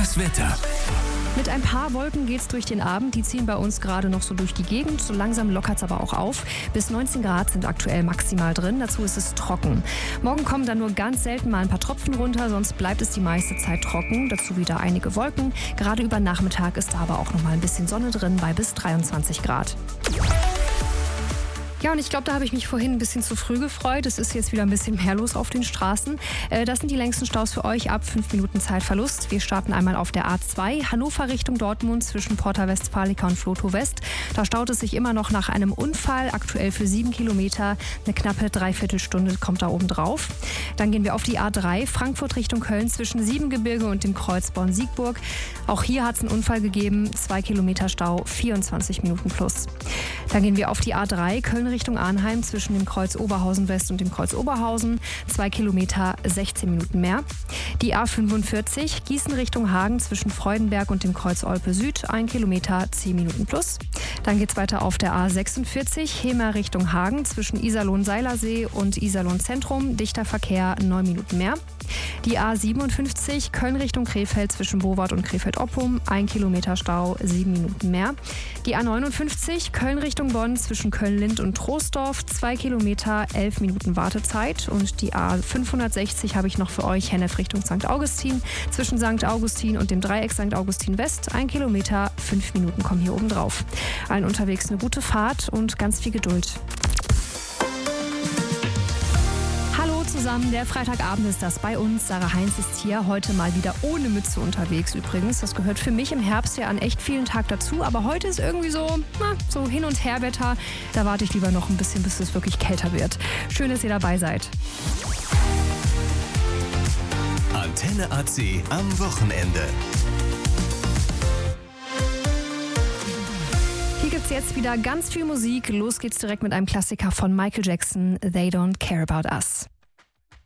Das Wetter. Mit ein paar Wolken geht's durch den Abend. Die ziehen bei uns gerade noch so durch die Gegend. So langsam lockert's aber auch auf. Bis 19 Grad sind aktuell maximal drin. Dazu ist es trocken. Morgen kommen dann nur ganz selten mal ein paar Tropfen runter. Sonst bleibt es die meiste Zeit trocken. Dazu wieder einige Wolken. Gerade über Nachmittag ist da aber auch noch mal ein bisschen Sonne drin bei bis 23 Grad. Ja, und ich glaube, da habe ich mich vorhin ein bisschen zu früh gefreut. Es ist jetzt wieder ein bisschen mehr los auf den Straßen. Das sind die längsten Staus für euch ab 5 Minuten Zeitverlust. Wir starten einmal auf der A2, Hannover Richtung Dortmund zwischen Porta Westfalica und Flotow West. Da staut es sich immer noch nach einem Unfall, aktuell für 7 Kilometer. Eine knappe Dreiviertelstunde kommt da oben drauf. Dann gehen wir auf die A3, Frankfurt Richtung Köln zwischen Siebengebirge und dem Kreuz Born-Siegburg. Auch hier hat es einen Unfall gegeben, 2 Kilometer Stau, 24 Minuten plus. Dann gehen wir auf die A3, Köln Richtung Arnheim zwischen dem Kreuz Oberhausen West und dem Kreuz Oberhausen. 2 Kilometer, 16 Minuten mehr. Die A45, Gießen Richtung Hagen zwischen Freudenberg und dem Kreuz Olpe Süd. 1 Kilometer, 10 Minuten plus. Dann geht es weiter auf der A46, Hemer Richtung Hagen zwischen Iserlohn-Seilersee und Iserlohn Zentrum. Dichter Verkehr, 9 Minuten mehr. Die A57, Köln Richtung Krefeld zwischen Bowart und Krefeld-Oppum. 1 Kilometer Stau, 7 Minuten mehr. Die A59, Köln Richtung Bonn zwischen Köln-Lind und Troisdorf. 2 Kilometer, 11 Minuten Wartezeit. Und die A560 habe ich noch für euch, Hennef Richtung St. Augustin. Zwischen St. Augustin und dem Dreieck St. Augustin West. 1 Kilometer, 5 Minuten kommen hier oben drauf. Allen unterwegs eine gute Fahrt und ganz viel Geduld. Hallo zusammen, der Freitagabend ist das bei uns. Sarah Heinz ist hier, heute mal wieder ohne Mütze unterwegs übrigens. Das gehört für mich im Herbst ja an echt vielen Tag dazu. Aber heute ist irgendwie so Hin- und Her-Wetter. Da warte ich lieber noch ein bisschen, bis es wirklich kälter wird. Schön, dass ihr dabei seid. Antenne AC am Wochenende. Hier gibt's jetzt wieder ganz viel Musik. Los geht's direkt mit einem Klassiker von Michael Jackson, They Don't Care About Us.